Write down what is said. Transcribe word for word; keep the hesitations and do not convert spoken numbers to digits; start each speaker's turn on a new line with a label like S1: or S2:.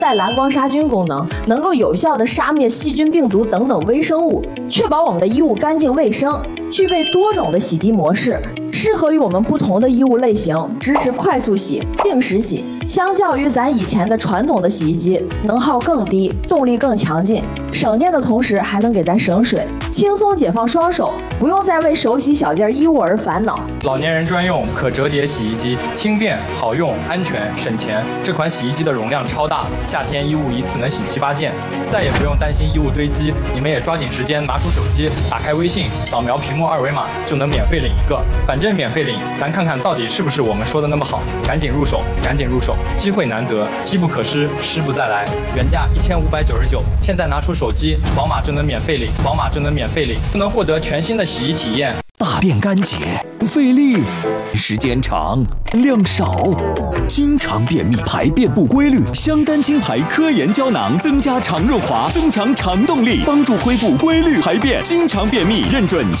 S1: 带蓝光杀菌功能，能够有效的杀灭细菌、病毒等等微生物，确保我们的衣物干净卫生。具备多种的洗涤模式，适合于我们不同的衣物类型，支持快速洗、定时洗。相较于咱以前的传统的洗衣机，能耗更低，动力更强劲，省电的同时还能给咱省水，轻松解放双手，不用再为手洗小件衣物而烦恼。
S2: 老年人专用可折叠洗衣机，轻便、好用、安全、省钱。这款洗衣机的容量超大，夏天衣物一次能洗七八件，再也不用担心衣物堆积。你们也抓紧时间拿出手机，打开微信，扫描屏幕二维码就能免费领一个，反正免费领，咱看看到底是不是我们说的那么好。赶紧入手，赶紧入手，机会难得，机不可失，失不再来。原价一千五百九十九，现在拿出手机，扫码就能免费领，扫码就能免费领，就能获得全新的洗衣体验。
S3: 大便干结，费力，时间长，量少，经常便秘，排便不规律。香丹清排科研胶囊增加肠润滑，增强肠动力，帮助恢复规律排便。经常便秘认准